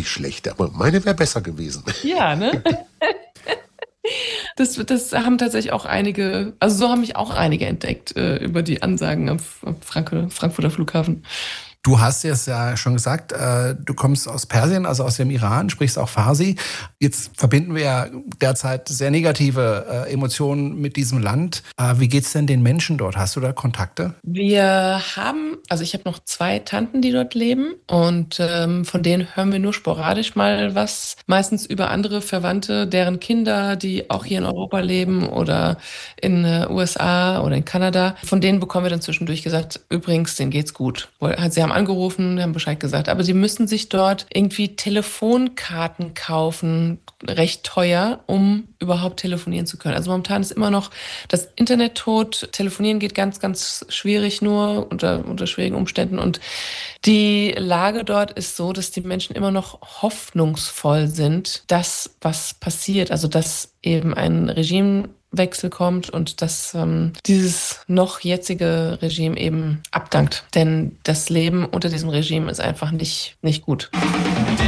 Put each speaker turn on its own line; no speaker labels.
nicht schlecht, aber meine wäre besser gewesen.
Ja, ne? Das haben tatsächlich auch einige, also so haben mich auch einige entdeckt über die Ansagen am Frankfurter Flughafen.
Du hast es ja schon gesagt, du kommst aus Persien, also aus dem Iran, sprichst auch Farsi. Jetzt verbinden wir ja derzeit sehr negative Emotionen mit diesem Land. Wie geht's denn den Menschen dort? Hast du da Kontakte?
Also ich habe noch 2 Tanten, die dort leben und von denen hören wir nur sporadisch mal was, meistens über andere Verwandte, deren Kinder, die auch hier in Europa leben oder in USA oder in Kanada. Von denen bekommen wir dann zwischendurch gesagt, übrigens, denen geht's gut. Sie haben angerufen, haben Bescheid gesagt, aber sie müssen sich dort irgendwie Telefonkarten kaufen, recht teuer, um überhaupt telefonieren zu können. Also momentan ist immer noch das Internet tot, telefonieren geht ganz, ganz schwierig nur unter schwierigen Umständen und die Lage dort ist so, dass die Menschen immer noch hoffnungsvoll sind, dass was passiert, also dass eben ein Regimewechsel kommt und dass dieses noch jetzige Regime eben abdankt. Denn das Leben unter diesem Regime ist einfach nicht gut.